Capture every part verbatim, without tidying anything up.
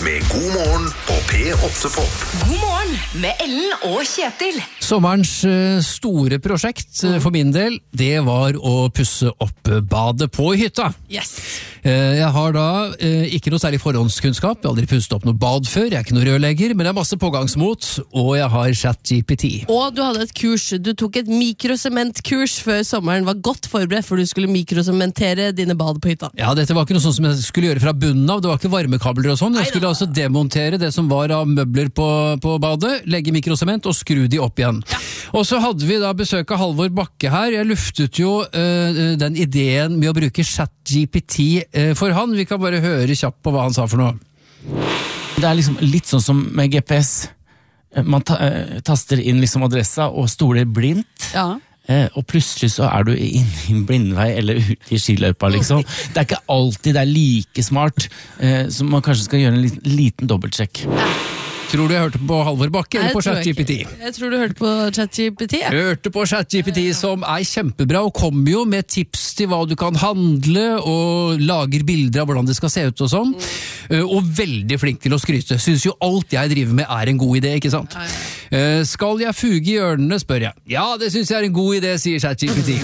med God morgen på P åtte Pop. God morgen med Ellen og Kjetil. Sommerens uh, store prosjekt uh, for min del, det var å pusse opp uh, badet på hytta. Yes. Uh, jeg har da uh, ikke noe særlig forhåndskunnskap, jeg har aldri pusset opp noe bad før, jeg er ikke noe rørlegger, men jeg har masse pågangsmot, og jeg har ChatGPT. Og du hadde et kurs, du tok et mikrosementkurs før sommeren, var godt forberedt for du skulle mikrosementere dine bad på hytta. Ja, dette var ikke noe sånt som jeg skulle gjøre fra bunnen av, det var ikke varmekabler og sånn, jeg skulle altså demontere det som var av møbler på, på badet, legge mikrosement og skru de opp igjen. Ja. Og så hadde vi da besøk av Halvor Bakke her. Jeg luftet jo uh, den ideen med å bruke ChatGPT uh, for han. Vi kan bare høre kjapt på hva han sa for noe. Det er liksom litt sånn som med G P S. Man ta, uh, taster inn liksom adressa og stoler blindt. Ja. Uh, og plutselig så er du inne i en blindvei eller ute i skiløypa, liksom. Det er ikke alltid det er like smart, uh, så man kanskje skal gjøre en liten, liten dobbeltsjekk. Ja. Tror du jeg hørte på Halvor Bakke eller på ChatGPT? Jeg, jeg tror du hørte på ChatGPT. Ja. Jeg hørte på ChatGPT som er kjempebra og kommer jo med tips til hva du kan handle og lager bilder av hvordan det skal se ut og sånn. Mm. Og veldig flink til å skryte. Synes jo alt jeg driver med er en god idé, ikke sant? Ja, ja. Skal jeg fuge i hjørnene, spør jeg. Ja, det synes jeg er en god idé, sier ChatGPT.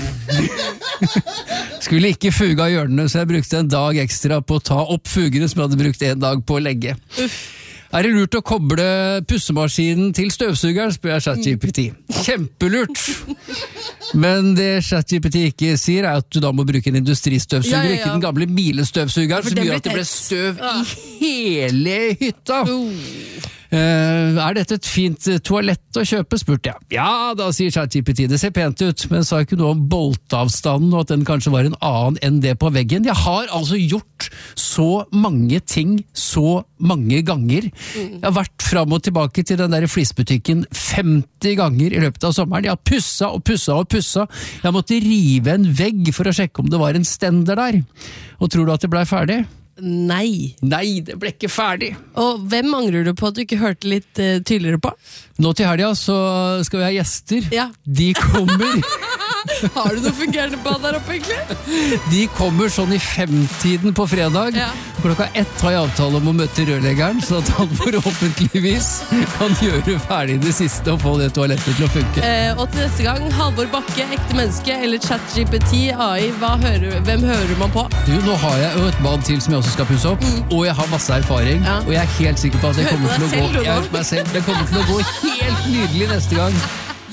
Skulle ikke fuge av hjørnene, så jeg brukte en dag ekstra på å ta opp fugene som jeg hadde brukt en dag på å legge. Uff. Er det lurt å koble pussemaskinen til støvsugeren, spør jeg ChatGPT. Kjempelurt! Men det ChatGPT ikke sier er at du da må bruke en industristøvsuger, ja, ja, ja. Ikke den gamle milestøvsugeren, som gjør at det ble støv ja. I hele hytta. Uh. Uh, er dette et fint toalett å kjøpe, spurte jeg. Ja, da sier ChatGPT, det ser pent ut, men sa ikke noe om boltavstanden og at den kanskje var en annen enn det på veggen. Jeg har altså gjort så mange ting så mange ganger. Jeg har vært fram og tilbake til den der flisbutikken femti ganger i løpet av sommeren. Jeg har pussa og pussa og pussa. Jeg måtte rive en vegg for å sjekke om det var en stender der. Og tror du at det ble ferdig? Nei. Nei, det ble ikke ferdig. Og hvem angrer du på at du ikke hørte litt uh, tydeligere på? Nå til helga så skal vi ha gjester. Ja. De kommer... Har du noe fungerende bad der oppe, egentlig? De kommer sånn i femtiden på fredag. Ja. Klokka ett har jeg avtale om å møte rørleggeren, så at han forhåpentligvis kan gjøre ferdig det siste og få det toalettet til å funke. Eh, og til neste gang, Halvor Bakke, ekte menneske, eller ChatGPT, A I, hva hører, hvem hører man på? Du, nå har jeg jo et bad til som jeg også skal pusse opp, mm. og jeg har masse erfaring, ja. Og jeg er helt sikker på at det kommer til å gå, jeg, meg selv, det kommer til å gå helt nydelig neste gang.